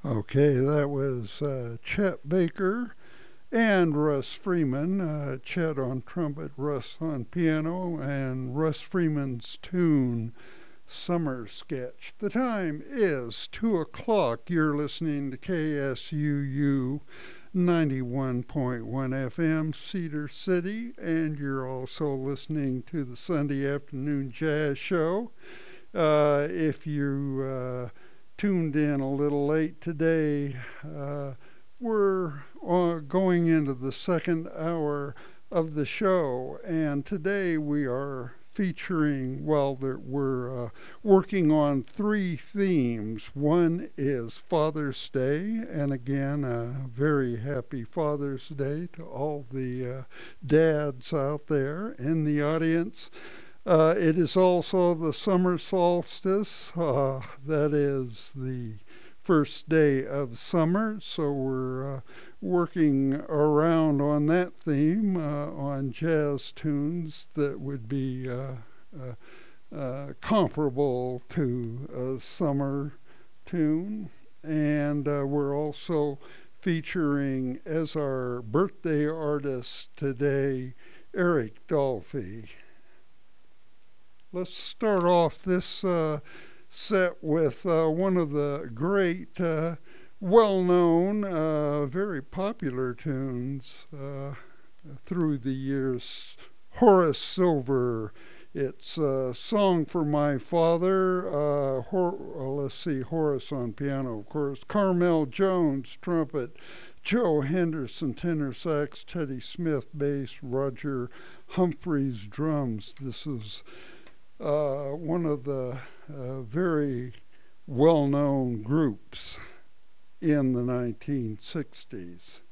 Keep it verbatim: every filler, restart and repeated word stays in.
Okay, that was uh, Chet Baker and Russ Freeman. Uh, Chet on trumpet, Russ on piano, and Russ Freeman's tune, Summer Sketch. The time is two o'clock. You're listening to K S U U ninety-one point one F M, Cedar City, and you're also listening to the Sunday Afternoon Jazz Show. Uh, if you uh, tuned in a little late today, uh, we're uh, going into the second hour of the show, and today we are featuring, well, there, we're uh, working on three themes. One is Father's Day, and again, a very happy Father's Day to all the uh, dads out there in the audience. Uh, it is also the summer solstice. Uh, that is the first day of summer. So we're uh, working around on that theme uh, on jazz tunes that would be uh, uh, uh, comparable to a summer tune. And uh, we're also featuring as our birthday artist today, Eric Dolphy. Let's start off this uh, set with uh, one of the great, uh, well-known, uh, very popular tunes uh, through the years. Horace Silver. It's a song for my father. Uh, Hor- well, let's see, Horace on piano, of course. Carmel Jones, trumpet. Joe Henderson, tenor sax. Teddy Smith, bass. Roger Humphreys, drums. This is Uh, one of the uh, very well-known groups in the nineteen sixties.